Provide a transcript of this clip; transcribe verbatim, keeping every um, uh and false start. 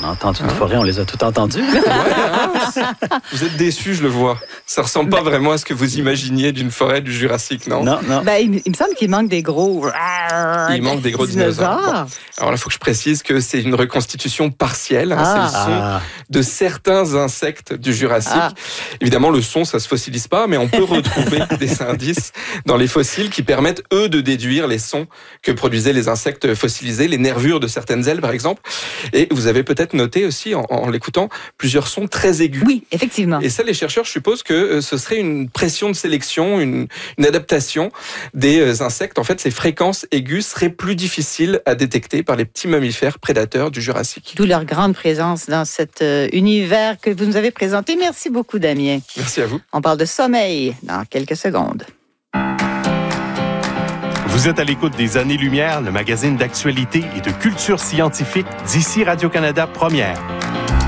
On a entendu une forêt, on les a toutes entendues. Ouais, hein? Vous êtes déçus, je le vois. Ça ressemble pas ben, vraiment à ce que vous imaginiez d'une forêt du Jurassique, non? Non, non. Ben, il, il me semble qu'il manque des gros... Il manque des gros dinosaures. dinosaures. Bon. Alors là, il faut que je précise que c'est une reconstitution partielle. Hein, Ah. c'est le son Ah. de certains insectes du Jurassique. Ah. Évidemment, le son, ça se fossilise pas, mais on peut retrouver des indices dans les fossiles qui permettent, eux, de déduire les sons que produisaient les insectes fossilisés, les nervures de certaines ailes, par exemple. Et vous avez peut-être noté aussi, en, en l'écoutant, plusieurs sons très aigus. Oui, effectivement. Et ça, les chercheurs supposent que ce serait une pression de sélection, une, une adaptation des insectes. En fait, ces fréquences aiguës seraient plus difficiles à détecter par les petits mammifères prédateurs du Jurassique. D'où leur grande présence dans cet euh, univers que vous nous avez présenté. Merci beaucoup, Damien. Merci à vous. On parle de sommeil dans quelques secondes. Vous êtes à l'écoute des Années-Lumière, le magazine d'actualité et de culture scientifique d'ici Radio-Canada Première.